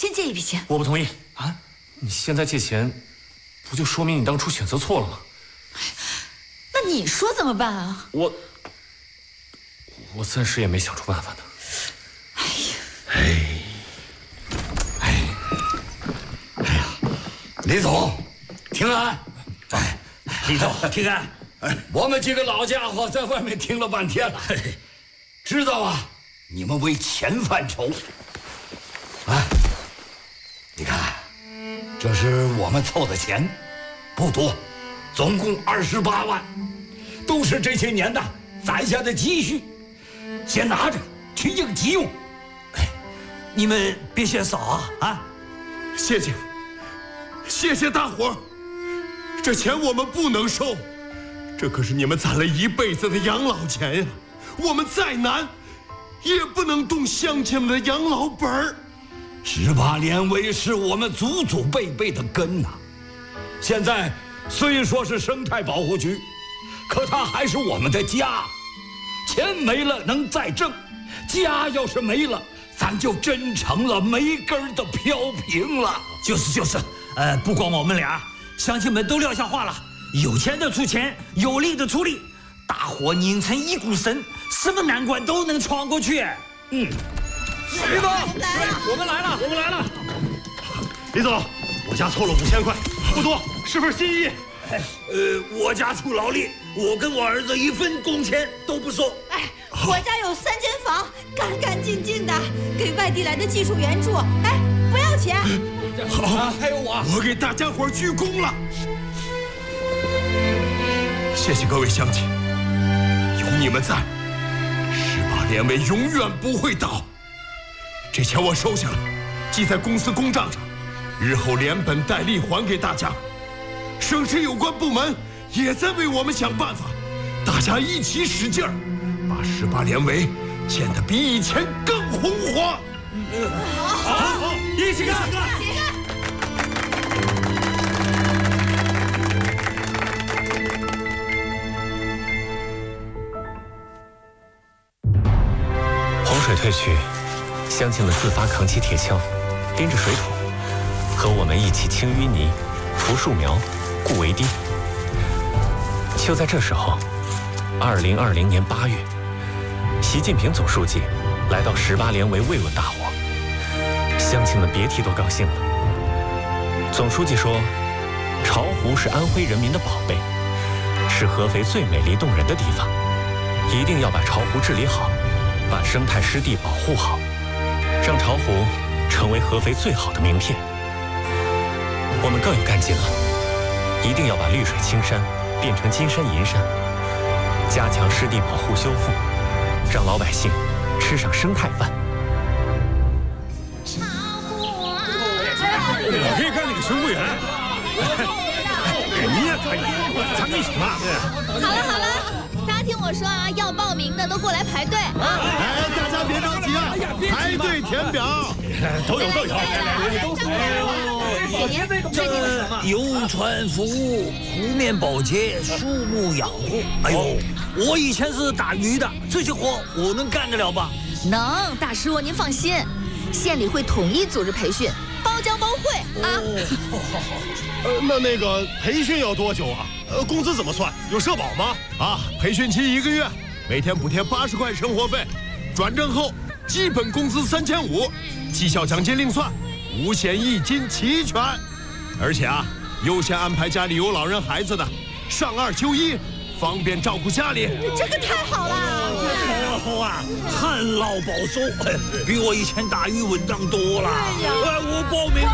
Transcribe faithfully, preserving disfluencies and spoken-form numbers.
先借一笔钱。 我不同意啊！你现在借钱，不就说明你当初选择错了吗？ 那你说怎么办啊？ 我，我暂时也没想出办法呢。 哎呀， 哎，哎，哎呀，李总，平安！ 哎，李总，平安！ 哎，我们几个老家伙在外面听了半天了，知道啊，你们为钱犯愁。哎，你看，这是我们凑的钱，不多，总共二十八万，都是这些年的攒下的积蓄，先拿着去应急用。 哎，你们别嫌少啊啊！ 谢谢，谢谢大伙儿，这钱我们不能收，这可是你们攒了一辈子的养老钱呀，我们再难，也不能动乡亲们的养老本儿。 十八连围是我们祖祖辈辈的根呐、啊，现在虽说是生态保护区，可它还是我们的家。钱没了能再挣，家要是没了，咱就真成了没根的飘萍了。 就是就是，呃，不光我们俩，乡亲们都撂下话了，有钱的出钱，有力的出力，大伙拧成一股绳，什么难关都能闯过去。嗯。 李总， 我们来了，我们来了。 李总，我家凑了五千块，不多，是份心意。 呃，我家出劳力，我跟我儿子一分工钱都不收。 哎，我家有三间房，干干净净的，给外地来的技术员住，哎，不要钱。 好，还有我，我给大家伙鞠躬了。谢谢各位乡亲，有你们在，十八连围永远不会倒。这钱我收下了，记在公司公账上，日后连本带利还给大家。省市有关部门也在为我们想办法，大家一起使劲儿，把十八连围建得比以前更红火。 好，好，一起干！ 洪水退去，乡亲们自发扛起铁锹，拎着水桶，和我们一起清淤泥、除树苗、固围堤。就在这时候，二零二零年八月，习近平总书记来到十八连围慰问大伙，乡亲们别提多高兴了。总书记说，巢湖是安徽人民的宝贝，是合肥最美丽动人的地方，一定要把巢湖治理好，把生态湿地保护好，让巢湖成为合肥最好的名片。我们更有干劲了，一定要把绿水青山变成金山银山，加强湿地保护修复，让老百姓吃上生态饭。 我可以干那个生物员，你也可以，咱们一起嘛。 好了好了，大家听我说啊，要报名的都过来排队啊！ 哎，大家别着急啊，排队填表，都有都有。 这游船服务、湖面保洁、树木养护，哎呦，我以前是打鱼的，这些活我能干得了吧？ 能，大师，您放心，县里会统一组织培训，包教包会啊。 好好好。呃，那那个培训要多久啊？呃，工资怎么算？有社保吗？啊，培训期一个月，每天补贴八十块生活费，转正后基本工资三千五，绩效奖金另算，五险一金齐全。而且啊，优先安排家里有老人孩子的上二休一，方便照顾家里。 这个太好了！ 好啊，旱涝保收，比我以前打鱼稳当多了。哎，我报名